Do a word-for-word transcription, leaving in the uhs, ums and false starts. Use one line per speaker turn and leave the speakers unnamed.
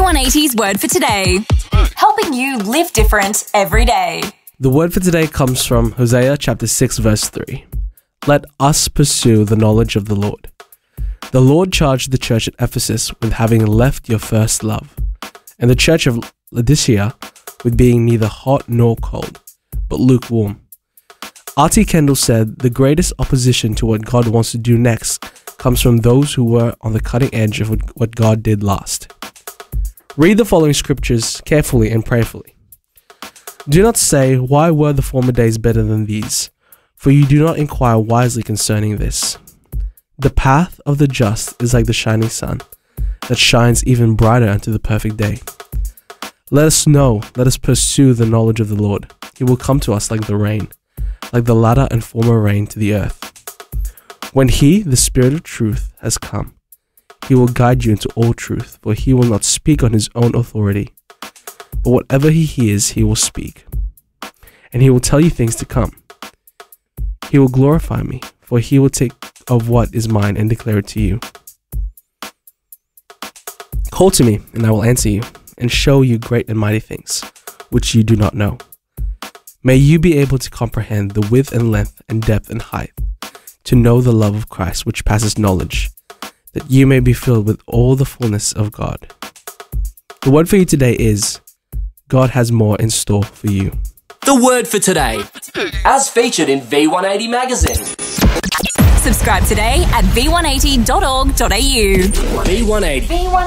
one eighty's Word for Today, helping you live different every day.
The word for today comes from Hosea chapter six verse three. Let us pursue the knowledge of the Lord. The Lord charged the church at Ephesus with having left your first love, and the church of Laodicea with being neither hot nor cold, but lukewarm. R T Kendall said the greatest opposition to what God wants to do next comes from those who were on the cutting edge of what God did last. Read the following scriptures carefully and prayerfully. Do not say, why were the former days better than these? For you do not inquire wisely concerning this. The path of the just is like the shining sun, that shines even brighter unto the perfect day. Let us know, let us pursue the knowledge of the Lord. He will come to us like the rain, like the latter and former rain to the earth. When he, the Spirit of truth, has come, he will guide you into all truth, for he will not speak on his own authority, but whatever he hears, he will speak, and he will tell you things to come. He will glorify me, for he will take of what is mine and declare it to you. Call to me, and I will answer you, and show you great and mighty things, which you do not know. May you be able to comprehend the width and length and depth and height, to know the love of Christ which passes knowledge, that you may be filled with all the fullness of God. The word for you today is, God has more in store for you.
The word for today, as featured in V one eighty magazine.
Subscribe today at v one eighty dot org dot a u.
V one eighty.